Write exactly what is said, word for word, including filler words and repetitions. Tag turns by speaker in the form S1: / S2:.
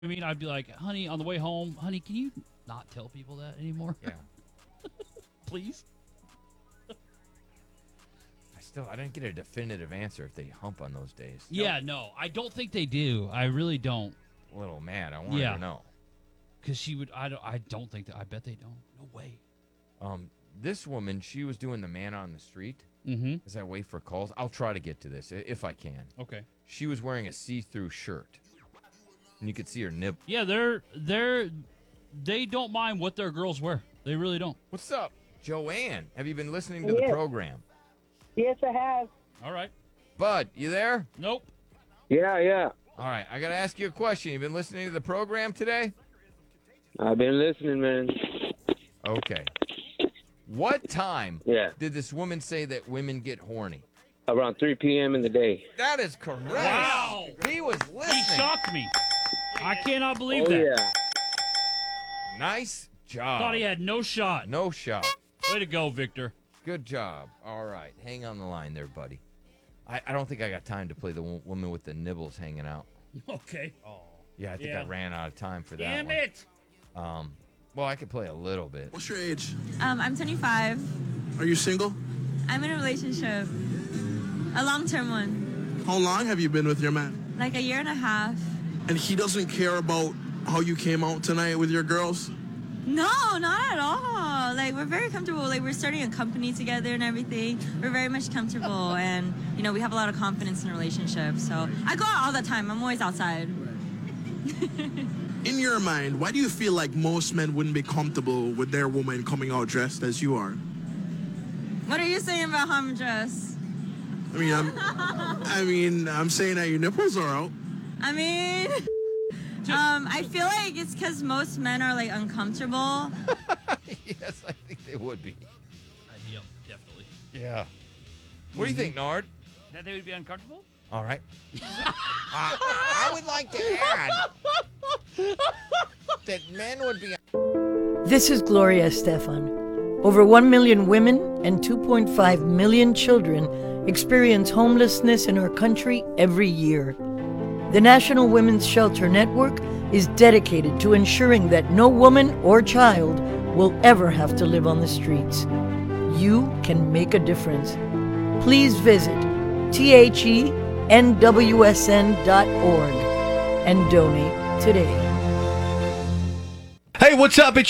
S1: I mean, I'd be like, honey, on the way home, honey, can you not tell people that anymore?
S2: Yeah.
S1: Please?
S2: I still, I didn't get a definitive answer if they hump on those days.
S1: Yeah, nope. no, I don't think they do. I really don't.
S2: A little mad. I wanted
S1: yeah.
S2: to know.
S1: Because she would, I don't, I don't think that, I bet they don't. No way.
S2: Um, this woman, she was doing the man on the street.
S1: Mm-hmm.
S2: As I wait for calls, I'll try to get to this if I can.
S1: Okay.
S2: She was wearing a see-through shirt, and you could see her nip.
S1: Yeah, they're they're they don't mind what their girls wear. They really don't.
S2: What's up, Joanne? Have you been listening to
S3: yes.
S2: the program?
S3: Yes, I have.
S1: All right.
S2: Bud, you there?
S1: Nope.
S3: Yeah, yeah.
S2: All right, I gotta ask you a question. You been listening to the program today?
S3: I've been listening, man.
S2: Okay. What time
S3: Yeah.
S2: did this woman say that women get horny?
S3: Around three p.m. in the day.
S2: That is correct.
S1: Wow.
S2: He was listening.
S1: He shocked me. I cannot believe
S3: oh,
S1: that.
S3: yeah.
S2: Nice job.
S1: Thought he had no shot.
S2: No shot.
S1: Way to go, Victor.
S2: Good job. All right. Hang on the line there, buddy. I, I don't think I got time to play the w- woman with the nibbles hanging out.
S1: Okay. Oh.
S2: Yeah, I think
S1: Yeah.
S2: I ran out of time for that
S1: Damn
S2: one.
S1: it.
S2: Um, well, I could play a little bit.
S4: What's your age?
S5: Um, I'm twenty-five.
S4: Are you single?
S5: I'm in a relationship. A long-term one.
S4: How long have you been with your man?
S5: Like a year and a half.
S4: And he doesn't care about how you came out tonight with your girls?
S5: No, not at all. Like, we're very comfortable. Like, we're starting a company together and everything. We're very much comfortable. And, you know, we have a lot of confidence in a relationship. So I go out all the time. I'm always outside.
S4: In your mind, why do you feel like most men wouldn't be comfortable with their woman coming out dressed as you are?
S5: What are you saying about how I'm dressed?
S4: I mean, I'm, I mean, I'm saying that your nipples are out.
S5: I mean, um, I feel like it's because most men are, like, uncomfortable.
S2: Yes, I think they would be.
S1: Yep, definitely.
S2: Yeah. What do you think, Nard?
S1: That they would be uncomfortable?
S2: All right. uh, I would like to add that men would be.
S6: This is Gloria Estefan. Over one million women and two point five million children experience homelessness in our country every year. The National Women's Shelter Network is dedicated to ensuring that no woman or child will ever have to live on the streets. You can make a difference. Please visit T H E N W S N dot org and donate today.
S7: Hey, what's up? It's